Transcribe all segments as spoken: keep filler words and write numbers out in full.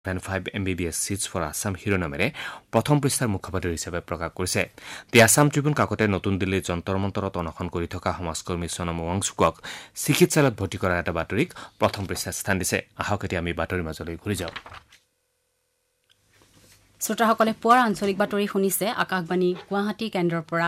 five M B B S Seats for Assam শিৰোনামেৰে প্ৰথম পৃষ্ঠাৰ মুখপাত্ৰ হিচাপে প্ৰকাশ কৰিছে। দি আছাম ট্ৰিবিউন কাকতে নতুন দিল্লীৰ যন্তৰ মন্তৰত অনশন কৰি থকা সমাজকৰ্মী সোনম ৱাংচুকক চিকিৎসালয়ত ভৰ্তি কৰা এটা বাতৰিক প্ৰথম পৃষ্ঠাত স্থান দিছে। আহক এতিয়া আমি বাতৰিৰ মাজলৈ ঘূৰি যাওঁ। শ্ৰোতাসকলে পুৱাৰ আঞ্চলিক বাতৰি শুনিছে আকাশবাণী গুৱাহাটী কেন্দ্ৰৰ পৰা।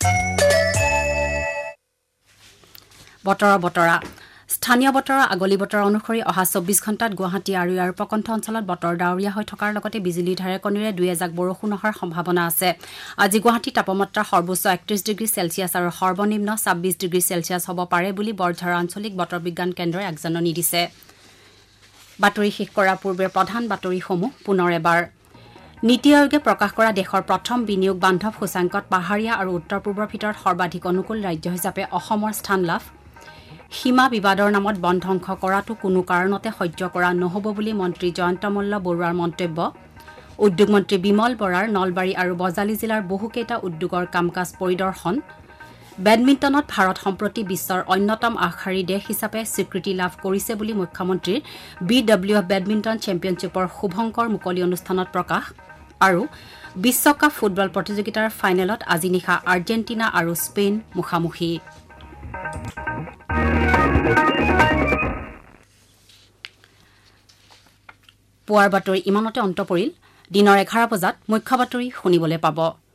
বতৰৰ বতৰা স্থানীয় বতৰৰ আগলি বতৰ অনুসৰি অহা চৌব্বিছ ঘণ্টাত গুৱাহাটী আৰু ইয়াৰ উপকণ্ঠ অঞ্চলত বতৰ ডাৱৰীয়া হৈ থকাৰ লগতে বিজুলী ঢেৰেকণিৰে দুই এজাক বৰষুণ হোৱাৰ সম্ভাৱনা আছে। আজি গুৱাহাটীৰ তাপমাত্ৰা সৰ্বোচ্চ একত্ৰিশ ডিগ্ৰী চেলছিয়াছ আৰু সৰ্বনিম্ন ছাব্বিছ ডিগ্ৰী চেলছিয়াছ হ'ব পাৰে বুলি বৰঝাৰ আঞ্চলিক বতৰ বিজ্ঞান কেন্দ্ৰই আগজাননী দিছে। বাতৰি শেষ কৰাৰ পূৰ্বে প্ৰধান বাতৰিসমূহ পুনৰ এবাৰ। নীতি আয়োগে প্ৰকাশ কৰা দেশৰ প্ৰথম বিনিয়োগ বান্ধৱ সূচাংকত পাহাৰীয়া আৰু উত্তৰ পূৰ্বৰ ভিতৰত সৰ্বাধিক অনুকূল ৰাজ্য হিচাপে অসমৰ স্থান লাভ। সীমা বিবাদৰ নামত বন ধ্বংস কৰাটো কোনো কাৰণতে সহ্য কৰা নহ'ব বুলি মন্ত্ৰী জয়ন্ত মল্ল বৰুৱাৰ মন্তব্য। উদ্যোগ মন্ত্ৰী বিমল বৰাৰ নলবাৰী আৰু বজালী জিলাৰ বহুকেইটা উদ্যোগৰ কাম কাজ পৰিদৰ্শন। বেডমিণ্টনত ভাৰত সম্প্ৰতি বিশ্বৰ অন্যতম আগশাৰীৰ দেশ হিচাপে স্বীকৃতি লাভ কৰিছে বুলি মুখ্যমন্ত্ৰীৰ বি ডব্লিউ এফ বেডমিণ্টন চেম্পিয়নশ্বিপৰ শুভংকৰ মুকলি অনুষ্ঠানত প্ৰকাশ। আৰু বিশ্বকাপ ফুটবল প্ৰতিযোগিতাৰ ফাইনেলত আজি নিশা আৰ্জেণ্টিনা আৰু স্পেইন মুখামুখি। পুৱাৰ বাতৰি ইমানতে অন্ত পৰিল। দিনৰ এঘাৰ বজাত মুখ্য বাতৰি শুনিবলৈ পাব।